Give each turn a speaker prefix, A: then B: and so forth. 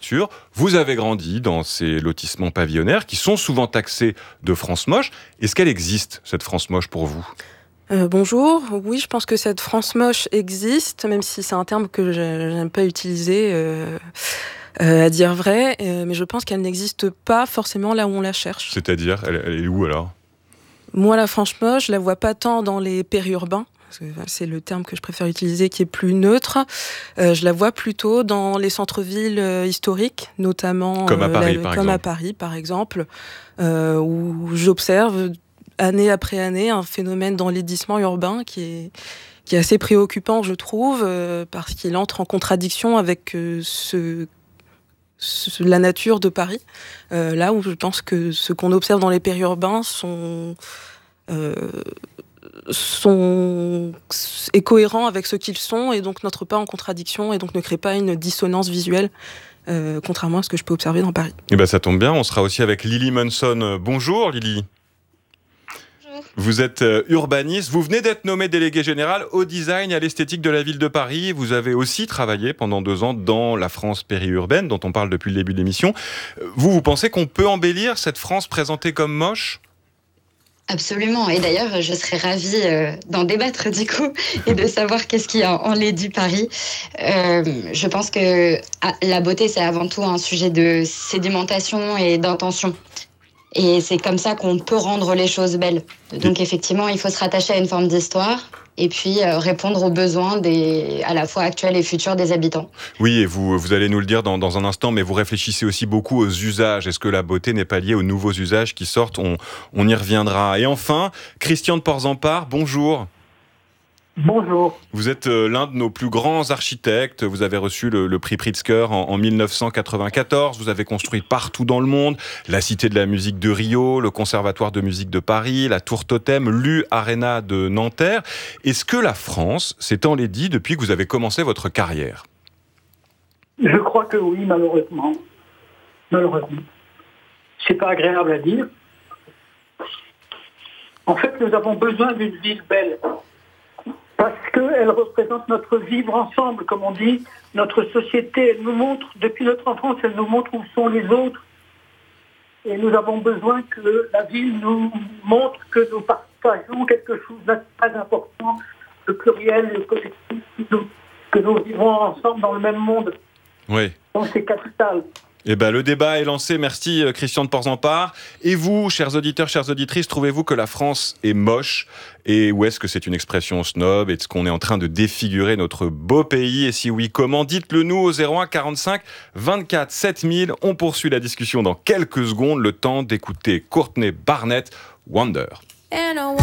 A: architecture. Vous avez grandi dans ces lotissements pavillonnaires qui sont souvent taxés de France moche. Est-ce qu'elle existe, cette France moche, pour vous ?
B: Bonjour, oui, je pense que cette France moche existe, même si c'est un terme que je n'aime pas utiliser, à dire vrai, mais je pense qu'elle n'existe pas forcément là où on la cherche.
A: C'est-à-dire, elle est où alors ?
B: Moi, la France moche, je la vois pas tant dans les périurbains, parce que c'est le terme que je préfère utiliser, qui est plus neutre. Je la vois plutôt dans les centres-villes historiques, notamment
A: comme à
B: Paris, par exemple, où j'observe année après année un phénomène d'enlaidissement urbain qui est assez préoccupant, je trouve, parce qu'il entre en contradiction avec la nature de Paris, là où je pense que ce qu'on observe dans les périurbains est cohérent avec ce qu'ils sont et donc n'entre pas en contradiction et donc ne crée pas une dissonance visuelle, contrairement à ce que je peux observer dans Paris.
A: Et ben ça tombe bien, on sera aussi avec Lily Munson. Bonjour Lily. Vous êtes urbaniste, vous venez d'être nommé délégué général au design et à l'esthétique de la ville de Paris. Vous avez aussi travaillé pendant 2 ans dans la France périurbaine, dont on parle depuis le début de l'émission. Vous pensez qu'on peut embellir cette France présentée comme moche ?
C: Absolument, et d'ailleurs je serais ravie d'en débattre du coup et de savoir qu'est-ce qui a enlaidi Paris. Je pense que la beauté c'est avant tout un sujet de sédimentation et d'intention. Et c'est comme ça qu'on peut rendre les choses belles. Donc effectivement, il faut se rattacher à une forme d'histoire et puis répondre aux besoins à la fois actuels et futurs des habitants.
A: Oui, et vous allez nous le dire dans un instant, mais vous réfléchissez aussi beaucoup aux usages. Est-ce que la beauté n'est pas liée aux nouveaux usages qui sortent ? On y reviendra. Et enfin, Christian de Porzampar, bonjour.
D: Bonjour.
A: Vous êtes l'un de nos plus grands architectes. Vous avez reçu le prix Pritzker en 1994. Vous avez construit partout dans le monde. La Cité de la musique de Rio, le Conservatoire de musique de Paris, la Tour Totem, l'U-Arena de Nanterre. Est-ce que la France s'est enlaidie depuis que vous avez commencé votre carrière ?
D: Je crois que oui, malheureusement. Malheureusement. C'est pas agréable à dire. En fait, nous avons besoin d'une ville belle. Parce qu'elle représente notre vivre ensemble, comme on dit, notre société. Elle nous montre, depuis notre enfance, elle nous montre où sont les autres. Et nous avons besoin que la ville nous montre que nous partageons quelque chose de très important, le pluriel, le collectif, que nous vivons ensemble dans le même monde.
A: Oui.
D: Donc c'est capital.
A: Eh ben, le débat est lancé. Merci Christian de Porzampar. Et vous, chers auditeurs, chères auditrices, trouvez-vous que la France est moche ? Et ou est-ce que c'est une expression snob ? Est-ce qu'on est en train de défigurer notre beau pays ? Et si oui, comment ? Dites-le nous au 01 45 24 7000. On poursuit la discussion dans quelques secondes. Le temps d'écouter Courtney Barnett, Wonder.